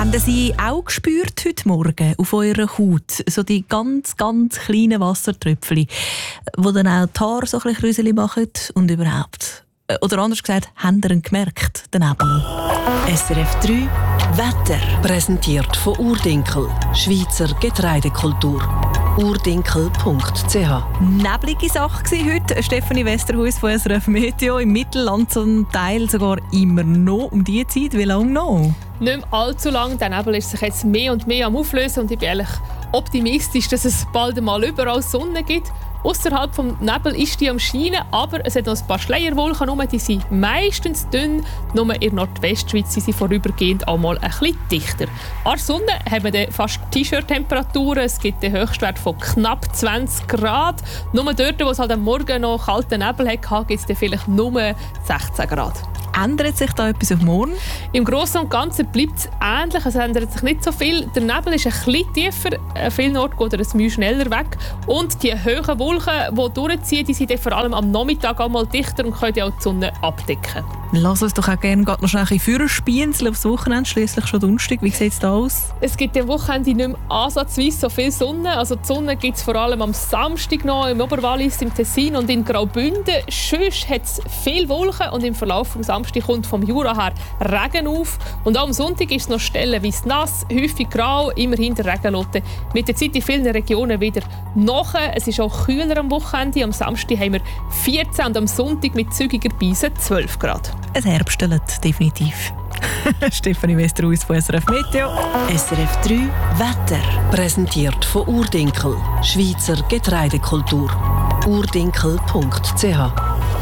Haben Sie auch gespürt heute Morgen auf eurer Haut so die ganz, ganz kleinen Wassertröpfchen, die dann auch die Haare so ein bisschen Krüseli machen und überhaupt? Oder anders gesagt, haben Sie ihn gemerkt, den Nebel? SRF 3 Wetter. Präsentiert von Urdinkel, Schweizer Getreidekultur. urdinkel.ch. Neblige Sache war heute. Stefanie Westerhuis von SRF Meteo. Im Mittelland zum Teil sogar immer noch um diese Zeit. Wie lange noch? Nicht mehr allzu lang. Der Nebel ist sich jetzt mehr und mehr am Auflösen und ich bin ehrlich optimistisch, dass es bald einmal überall Sonne gibt. Außerhalb des Nebels ist die am Scheinen, aber es hat noch ein paar Schleierwolken rum, die sind meistens dünn. Nur in der Nordwestschweiz sind sie vorübergehend auch mal ein bisschen dichter. An der Sonne haben wir fast T-Shirt-Temperaturen. Es gibt den Höchstwert von knapp 20 Grad. Nur dort, wo es halt am Morgen noch kalten Nebel hatte, gibt es vielleicht nur 16 Grad. Ändert sich da etwas auf morgen? Im Großen und Ganzen bleibt es ähnlich. Es ändert sich nicht so viel. Der Nebel ist ein bisschen tiefer. An vielen Orten geht er ein bisschen schneller weg. Und die hohen Wolken, die durchziehen, die sind vor allem am Nachmittag einmal dichter und können auch die Sonne abdecken. Lass uns doch auch gerne noch schnell ein bisschen spielen aufs Wochenende, schliesslich schon Donnerstag. Wie sieht es da aus? Es gibt am Wochenende nicht mehr ansatzweise so viel Sonne. Also die Sonne gibt es vor allem am Samstag noch im Oberwallis, im Tessin und in Graubünden. Sonst hat es viele Wolken und im Verlauf des Samstag kommt vom Jura her Regen auf. Und auch am Sonntag ist es noch stellenweise nass, häufig grau, immerhin der Regenlotte. Mit der Zeit in vielen Regionen wieder nach. Es ist auch kühler am Wochenende. Am Samstag haben wir 14 und am Sonntag mit zügiger Beise 12 Grad. Es herbstelt definitiv. Stefanie Westerhuis von SRF Meteo. SRF 3 Wetter. Präsentiert von Urdinkel, Schweizer Getreidekultur. urdinkel.ch.